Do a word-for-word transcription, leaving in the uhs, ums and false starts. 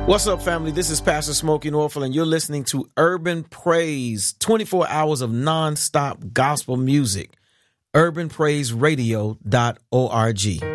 What's up, family? This is Pastor Smokey Norfolk, and you're listening to Urban Praise, twenty-four hours of nonstop gospel music. urban praise radio dot org.